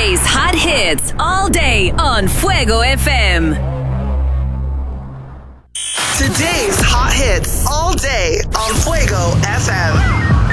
DJ's hot hits all day on Fuego FM.